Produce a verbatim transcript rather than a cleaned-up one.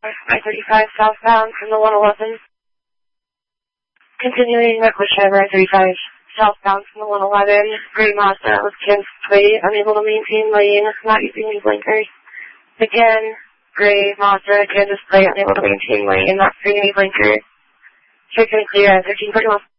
I thirty-five southbound from the one eleven. Continuing reckless driver I thirty-five southbound from the one eleven. Gray Mazda with Kansas plate, unable to maintain lane, not using any blinkers. Again, gray Mazda, Kansas plate, unable to maintain lane, not using any blinkers. Straight clear at thirteen forty-one.